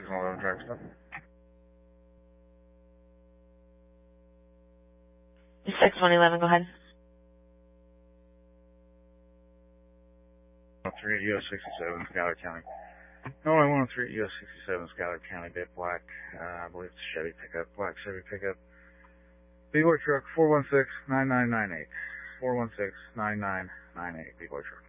111 track stop. 6111, go ahead. 103 US 67, Schuyler County. Only 103 US 67, Schuyler County, dead black. I believe it's a Chevy pickup, black Chevy pickup. B-Boy truck 416-9998. 416-9998, B-Boy truck.